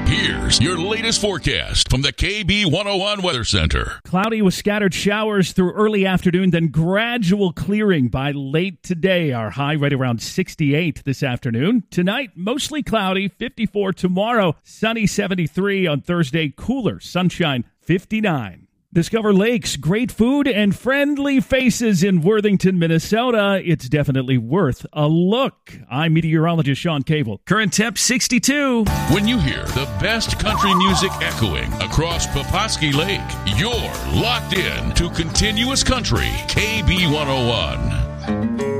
Here's your latest forecast from the KB 101 Weather Center. Cloudy with scattered showers through early afternoon, then gradual clearing by late today. Our high right around 68 this afternoon. Tonight, mostly cloudy, 54 tomorrow. Sunny, 73 on Thursday. Cooler, sunshine, 59. Discover lakes, great food, and friendly faces in Worthington, Minnesota. It's definitely worth a look. I'm meteorologist Sean Cable. Current temp 62. When you hear the best country music echoing across Poposky Lake, you're locked in to Continuous Country, KB 101.